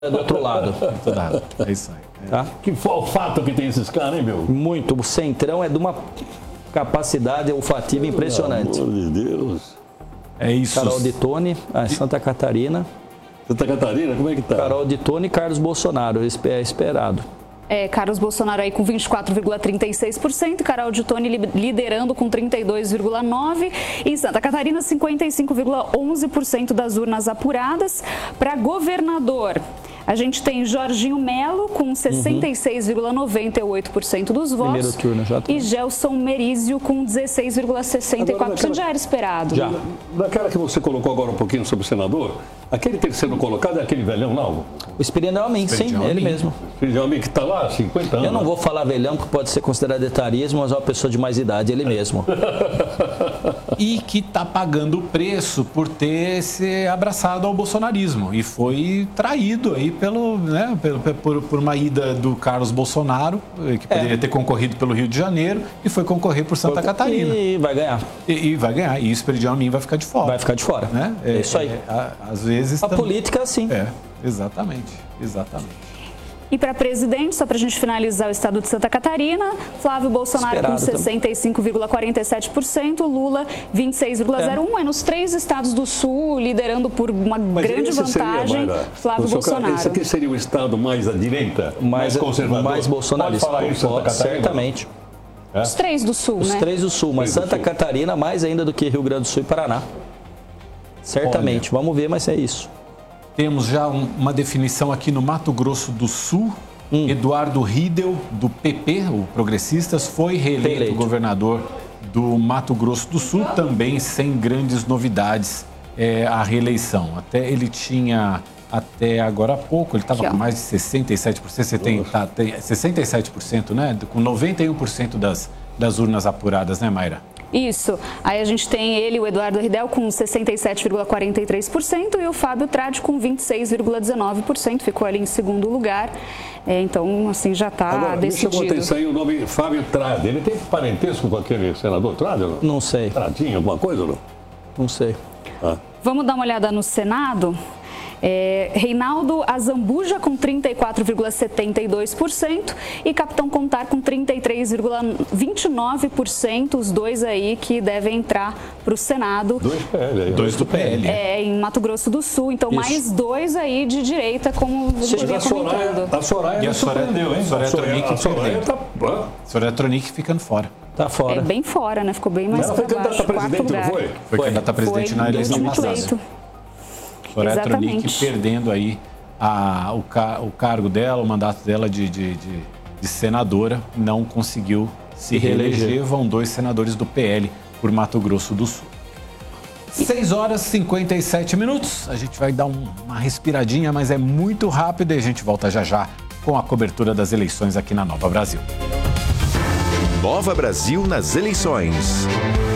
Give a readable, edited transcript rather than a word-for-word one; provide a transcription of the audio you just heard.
do outro lado. É isso aí. Tá? Que olfato que tem esses caras, hein, meu? Muito. O Centrão é de uma capacidade olfativa impressionante. Pelo amor de Deus. É isso. Carol de Tone, Santa Catarina. Santa Catarina, como é que tá? Carol de Tone e Carlos Bolsonaro, é esperado. Carlos Bolsonaro aí com 24,36%, Carol de Tone liderando com 32,9%, em Santa Catarina 55,11% das urnas apuradas. Para governador, a gente tem Jorginho Melo com 66,98% dos votos. Primeiro turno já. E Gelson Merizio com 16,64%. Já era esperado. Já. Daquela que você colocou agora um pouquinho sobre o senador, aquele terceiro colocado é aquele velhão, não? O Espiridião Amin, sim, ele mesmo. O Espiridião Amin que está lá há 50 anos. Eu não vou falar velhão, porque pode ser considerado etarismo, mas é uma pessoa de mais idade, ele mesmo. E que está pagando o preço por ter se abraçado ao bolsonarismo. E foi traído aí por uma ida do Carlos Bolsonaro, que poderia ter concorrido pelo Rio de Janeiro, e foi concorrer por Santa Catarina. E vai ganhar. E vai ganhar. E o Espiridião Amin vai ficar de fora. Vai ficar de fora. Né? É isso aí. Às vezes... A política é assim. Exatamente. E para presidente, só para a gente finalizar o estado de Santa Catarina, Flávio Bolsonaro esperado com 65,47%, Lula 26,01%. É nos 3 estados do Sul, liderando por uma grande vantagem, Flávio Bolsonaro. Esse aqui seria o estado mais à direita, mais conservador? Mais bolsonarista. Pode falar isso, Santa Catarina? Certamente. Os 3 do Sul, né? Os 3 do Sul, mas Santa Catarina mais ainda do que Rio Grande do Sul e Paraná. Certamente. Olha, vamos ver, mas é isso. Temos já uma definição aqui no Mato Grosso do Sul. Eduardo Riedel, do PP, o Progressistas, foi reeleito governador do Mato Grosso do Sul, também sem grandes novidades a reeleição. Até ele tinha, até agora há pouco, ele estava com mais de 67%, você tem 67%, né? Com 91% das urnas apuradas, né, Mayra? Isso. Aí a gente tem ele, o Eduardo Riedel, com 67,43% e o Fábio Tradi com 26,19%. Ficou ali em segundo lugar. Então, assim, já está decidido. Me chamou atenção aí o nome Fábio Tradi. Ele tem parentesco com aquele senador Tradi ou não? Não sei. Tradinho, alguma coisa ou não? Não sei. Vamos dar uma olhada no Senado? Reinaldo Azambuja com 34,72% e Capitão Contar com 33,29%, os dois aí que devem entrar para o Senado. 2 PL aí. 2 do PL. Em Mato Grosso do Sul, então mais 2 aí de direita, como a gente vinha comentando. A Soraya me surpreendeu, hein? Soraya Tronic ficando fora. Tá fora. Bem fora, né? Ficou bem mais para baixo, quarto lugar. Foi candidata a presidente na eleição passada. Soraya Tronic perdendo aí o cargo dela, o mandato dela de senadora, não conseguiu se reeleger. Vão 2 senadores do PL por Mato Grosso do Sul. 6h57. A gente vai dar uma respiradinha, mas é muito rápido e a gente volta já com a cobertura das eleições aqui na Nova Brasil. Nova Brasil nas eleições.